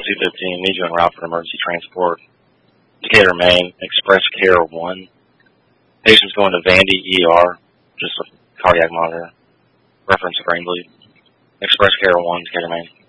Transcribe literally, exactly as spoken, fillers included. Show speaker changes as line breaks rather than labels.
two fifteen, need you en route for emergency transport. Decatur, Maine, Express Care one. Patient's going to Vandy E R, just a cardiac monitor. Reference brain bleed. Express Care one, Decatur, Maine.